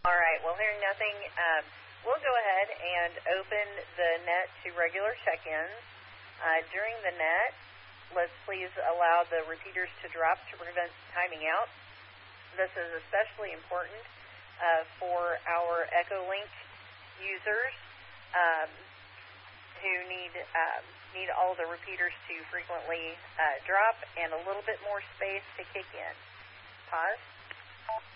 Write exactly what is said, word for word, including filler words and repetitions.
All right, well, hearing nothing, um, we'll go ahead and open the net to regular check-ins. Uh, during the net, let's please allow the repeaters to drop to prevent timing out. This is especially important uh, for our Echolink users um, who need um, need all the repeaters to frequently uh, drop and a little bit more space to kick in. Pause.